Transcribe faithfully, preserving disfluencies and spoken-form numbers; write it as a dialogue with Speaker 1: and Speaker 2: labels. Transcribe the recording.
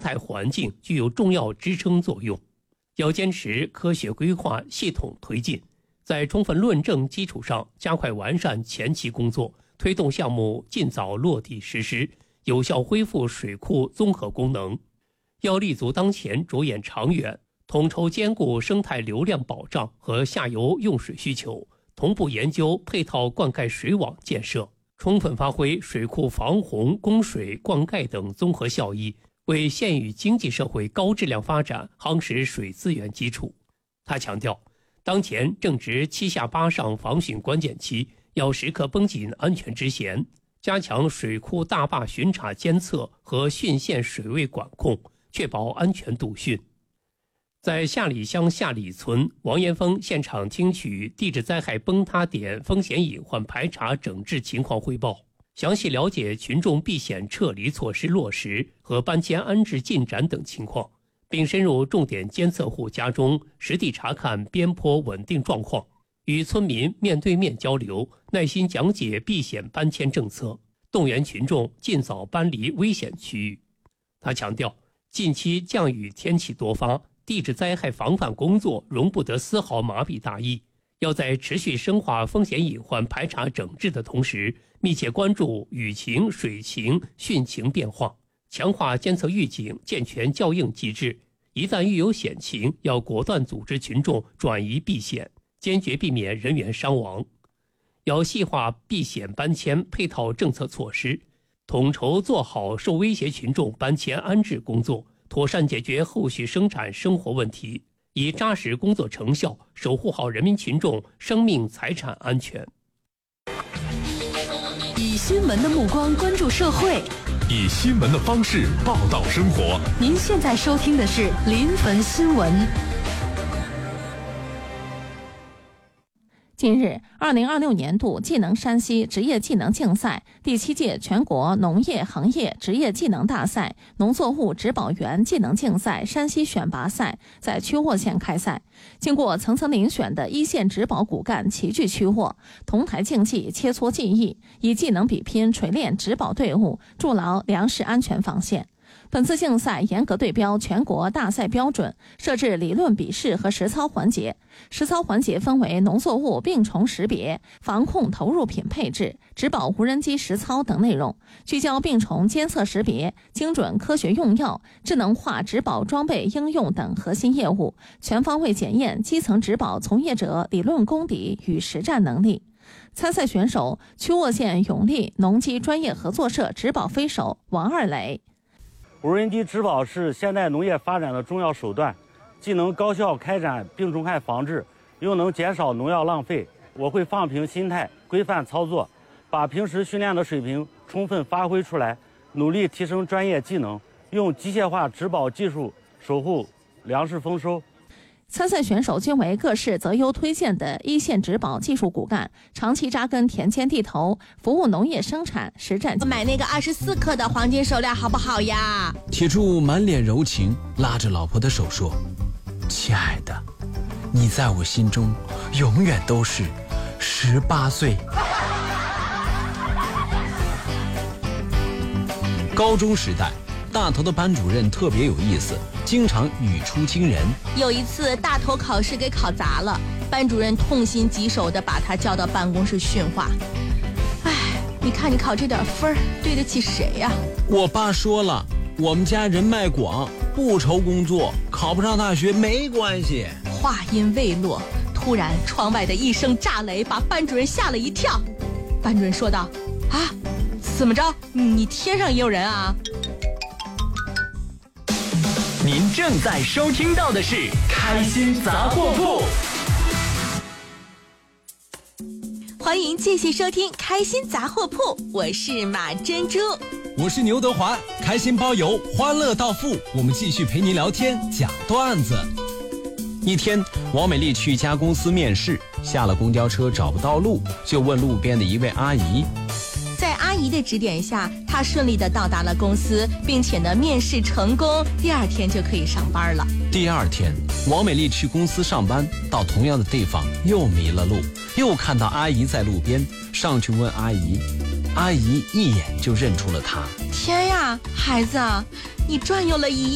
Speaker 1: 态环境具有重要支撑作用。要坚持科学规划、系统推进，在充分论证基础上加快完善前期工作，推动项目尽早落地实施，有效恢复水库综合功能。要立足当前，着眼长远，统筹兼顾生态流量保障和下游用水需求，同步研究配套灌溉水网建设，充分发挥水库防洪、供水、灌溉等综合效益，为县域经济社会高质量发展夯实水资源基础。他强调，当前正值七下八上防汛关键期，要时刻绷紧安全之弦，加强水库大坝巡查监测和汛县水位管控，确保安全度汛。在下里乡下里村，王延峰现场听取地质灾害崩塌点风险隐患排查整治情况汇报，详细了解群众避险撤离措施落实和搬迁安置进展等情况，并深入重点监测户家中，实地查看边坡稳定状况，与村民面对面交流，耐心讲解避险搬迁政策，动员群众尽早搬离危险区域。他强调，近期降雨天气多发，地质灾害防范工作容不得丝毫麻痹大意，要在持续深化风险隐患排查整治的同时，密切关注雨情、水情、汛情变化，强化监测预警、健全校应机制。一旦遇有险情，要果断组织群众转移避险，坚决避免人员伤亡。要细化避险搬迁配套政策措施，统筹做好受威胁群众搬迁安置工作，妥善解决后续生产生活问题，以扎实工作成效守护好人民群众生命财产安全。
Speaker 2: 以新闻的目光关注社会，
Speaker 3: 以新闻的方式报道生活。
Speaker 2: 您现在收听的是临汾新闻。
Speaker 4: 近日，二零二六年度技能山西职业技能竞赛第七届全国农业行业职业技能大赛农作物植保园技能竞赛山西选拔赛在曲沃县开赛。经过层层遴选的一线植保骨干齐聚曲沃，同台竞技切磋技艺，以技能比拼锤炼植保队伍，筑牢粮食安全防线。本次竞赛严格对标全国大赛标准，设置理论笔试和实操环节。实操环节分为农作物病虫识别、防控投入品配置、植保无人机实操等内容，聚焦病虫监测识别、精准科学用药、智能化植保装备应用等核心业务，全方位检验基层植保从业者理论功底与实战能力。参赛选手曲沃县永利农机专业合作社植保飞手王二磊。
Speaker 5: 无人机植保是现代农业发展的重要手段，既能高效开展病虫害防治，又能减少农药浪费。我会放平心态，规范操作，把平时训练的水平充分发挥出来，努力提升专业技能，用机械化植保技术守护粮食丰收。
Speaker 4: 参赛选手均为各市择优推荐的一线植保技术骨干，长期扎根田间地头，服务农业生产实战。
Speaker 6: 买那个二十四克的黄金手链好不好呀？
Speaker 7: 铁柱满脸柔情，拉着老婆的手说：“亲爱的，你在我心中永远都是十八岁。”高中时代，大头的班主任特别有意思，经常语出惊人。
Speaker 6: 有一次大头考试给考砸了，班主任痛心疾首地把他叫到办公室训话。哎，你看你考这点分对得起谁呀？
Speaker 7: 我爸说了，我们家人脉广，不愁工作，考不上大学没关系。
Speaker 6: 话音未落，突然窗外的一声炸雷把班主任吓了一跳。班主任说道：“啊，怎么着？你天上也有人啊？”
Speaker 8: 您正在收听到的是开心杂货铺，
Speaker 6: 欢迎继续收听开心杂货铺，我是马珍珠，
Speaker 7: 我是牛德华，开心包邮，欢乐到付，我们继续陪您聊天讲段子。一天，王美丽去一家公司面试，下了公交车找不到路，就问路边的一位阿姨。
Speaker 6: 在阿姨的指点下，她顺利地到达了公司，并且呢面试成功，第二天就可以上班了。
Speaker 7: 第二天，王美丽去公司上班，到同样的地方又迷了路，又看到阿姨在路边，上去问阿姨，阿姨一眼就认出了她。
Speaker 6: 天呀，孩子，你转悠了一